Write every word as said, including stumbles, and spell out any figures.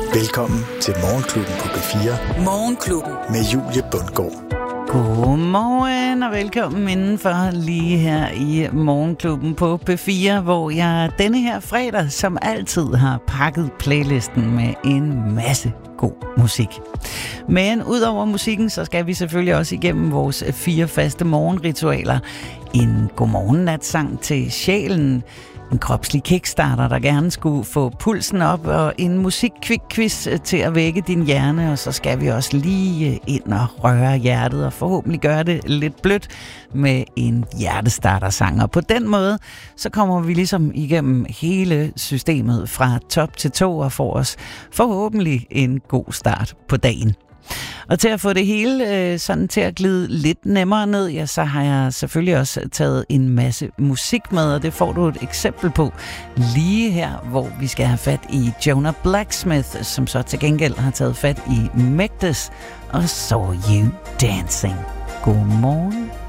Velkommen til Morgenklubben på P fire. Morgenklubben. Med Julie Bundgaard. Godmorgen og velkommen indenfor lige her i Morgenklubben på P fire, hvor jeg denne her fredag som altid har pakket playlisten med en masse god musik. Men udover musikken, så skal vi selvfølgelig også igennem vores fire faste morgenritualer. En godmorgennatsang til sjælen, en kropslig kickstarter, der gerne skulle få pulsen op, og en musikkvik-quiz til at vække din hjerne, og så skal vi også lige ind og røre hjertet, og forhåbentlig gøre det lidt blødt med en hjertestartersang. Og på den måde, så kommer vi ligesom igennem hele systemet fra top til tå, og får os forhåbentlig en god start på dagen. Og til at få det hele øh, sådan til at glide lidt nemmere ned, ja, så har jeg selvfølgelig også taget en masse musik med, og det får du et eksempel på lige her, hvor vi skal have fat i Jonah Blacksmith, som så til gengæld har taget fat i Megdes og Saw You Dancing. Godmorgen.